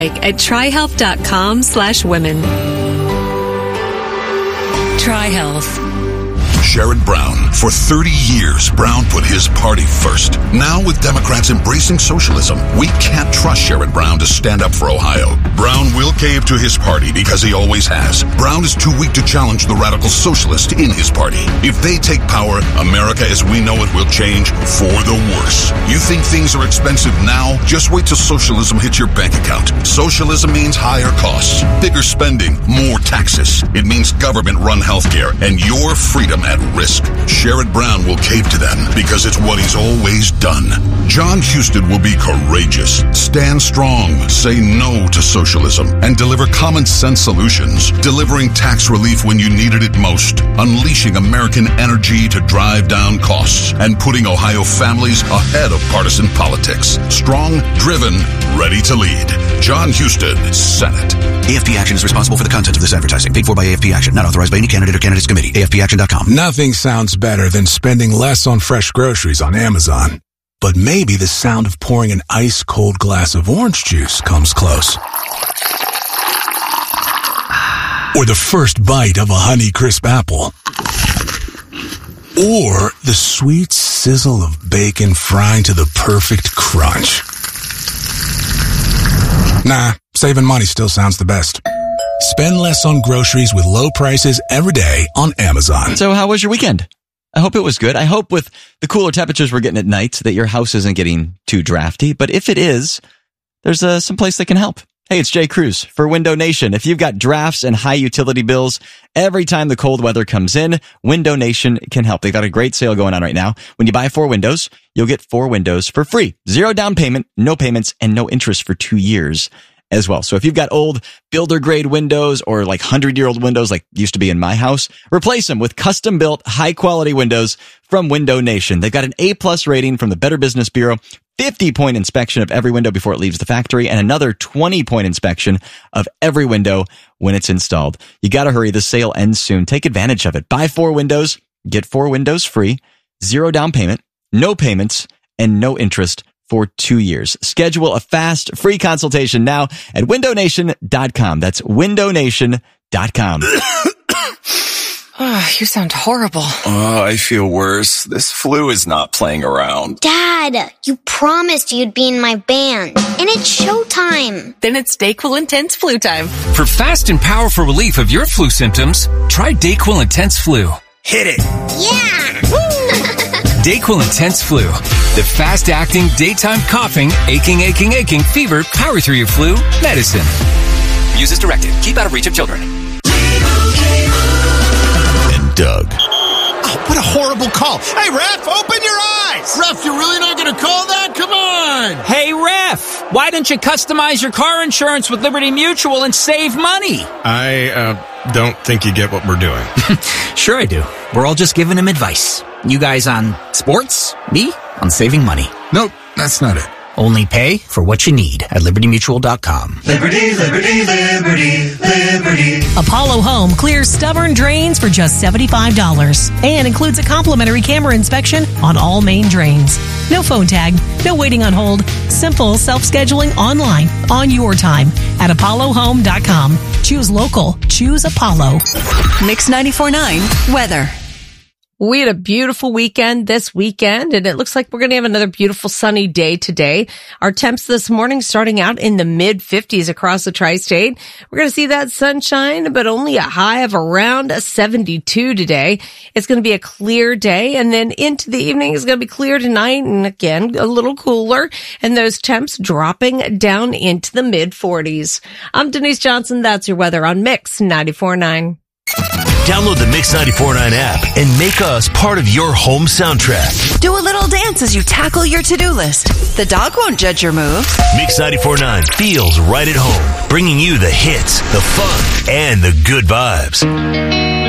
at tryhealth.com/women. TryHealth. Sherrod Brown. For 30 years, Brown put his party first. Now, with Democrats embracing socialism, we can't trust Sherrod Brown to stand up for Ohio. Brown will cave to his party because he always has. Brown is too weak to challenge the radical socialist in his party. If they take power, America as we know it will change for the worse. You think things are expensive now? Just wait till socialism hits your bank account. Socialism means higher costs, bigger spending, more taxes. It means government-run healthcare and your freedom at risk. Sherrod Brown will cave to them because it's what he's always done. John Husted will be courageous, stand strong, say no to socialism, and deliver common sense solutions, delivering tax relief when you needed it most, unleashing American energy to drive down costs, and putting Ohio families ahead of partisan politics. Strong, driven, ready to lead. John Husted, Senate. AFP Action is responsible for the content of this advertising. Paid for by AFP Action. Not authorized by any candidate or candidates committee. AFPAction.com. Nothing sounds better than spending less on fresh groceries on Amazon. But maybe the sound of pouring an ice-cold glass of orange juice comes close. Or the first bite of a Honeycrisp apple. Or the sweet sizzle of bacon frying to the perfect crunch. Nah, saving money still sounds the best. Spend less on groceries with low prices every day on Amazon. So how was your weekend? I hope it was good. I hope with the cooler temperatures we're getting at night that your house isn't getting too drafty. But if it is, there's some place that can help. Hey, it's Jay Cruz for Window Nation. If you've got drafts and high utility bills, every time the cold weather comes in, Window Nation can help. They've got a great sale going on right now. When you buy 4 windows, you'll get 4 windows for free. 0 down payment, no payments, and no interest for 2 years as well. So if you've got old builder grade windows or like 100-year-old windows like used to be in my house, replace them with custom built high quality windows from Window Nation. They've got an A+ rating from the Better Business Bureau, 50-point inspection of every window before it leaves the factory, and another 20-point inspection of every window when it's installed. You got to hurry. The sale ends soon. Take advantage of it. Buy 4 windows, get 4 windows free, 0 down payment, no payments, and no interest for 2 years. Schedule a fast, free consultation now at windownation.com. That's windownation.com. Oh, you sound horrible. Oh, I feel worse. This flu is not playing around. Dad, you promised you'd be in my band, and it's showtime. Then it's DayQuil Intense Flu time. For fast and powerful relief of your flu symptoms, try DayQuil Intense Flu. Hit it. Yeah. DayQuil Intense Flu. The fast-acting, daytime coughing, aching, fever, power through your flu medicine. Use as directed. Keep out of reach of children. Doug. Oh, what a horrible call. Hey, Ref, open your eyes. Ref, you're really not going to call that? Come on. Hey, Ref, why don't you customize your car insurance with Liberty Mutual and save money? I don't think you get what we're doing. Sure I do. We're all just giving him advice. You guys on sports, me on saving money. Nope, that's not it. Only pay for what you need at libertymutual.com. Liberty, liberty, liberty, liberty. Apollo Home clears stubborn drains for just $75 and includes a complimentary camera inspection on all main drains. No phone tag, no waiting on hold. Simple self-scheduling online on your time at apollohome.com. Choose local. Choose Apollo. Mix 94.9 weather. We had a beautiful weekend this weekend, and it looks like we're going to have another beautiful sunny day today. Our temps this morning starting out in the mid-50s across the tri-state. We're going to see that sunshine, but only a high of around 72 today. It's going to be a clear day, and then into the evening it's going to be clear tonight, and again, a little cooler, and those temps dropping down into the mid-40s. I'm Denise Johnson. That's your weather on Mix 94.9. Download the Mix 94.9 app and make us part of your home soundtrack. Do a little dance as you tackle your to-do list. The dog won't judge your moves. Mix 94.9 feels right at home, bringing you the hits, the fun, and the good vibes.